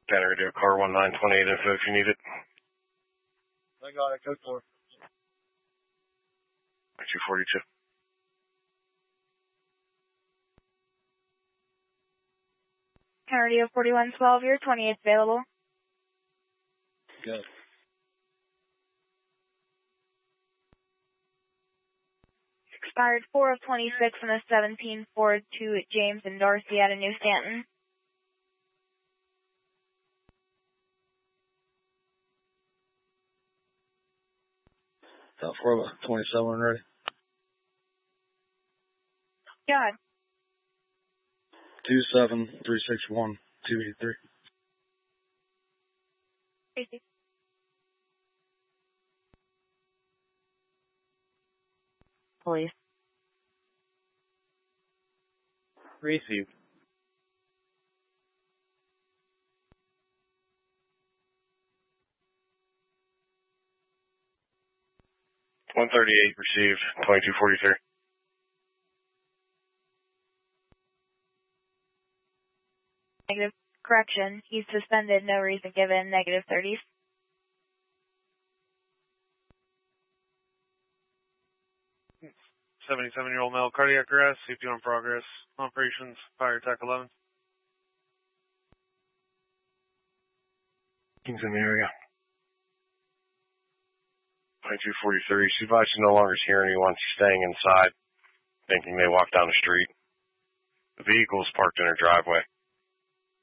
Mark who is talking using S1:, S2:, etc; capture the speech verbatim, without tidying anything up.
S1: Banner Radio, car one nine two eight info if you need it.
S2: I got it, code four.
S1: two forty-two.
S3: Banner Radio forty-one twelve, your twenty-eight available.
S2: Good.
S3: Expired four of twenty-six on a seventeen Ford to James and Darcy out of New Stanton.
S2: About four twenty-seven ready.
S3: God.
S2: Two seven three six one two eight three.
S3: Tracy. Police.
S2: Received.
S1: one thirty-eight received, twenty-two forty-three.
S3: Negative. Correction. He's suspended. No reason given. Negative thirties.
S4: seventy-seven-year-old male, cardiac arrest, safety on progress, operations, fire attack eleven.
S1: He's in the area. twenty-two forty-three. She's advised she no longer is hearing anyone. She's staying inside, thinking they walked down the street. The vehicle is parked in her driveway.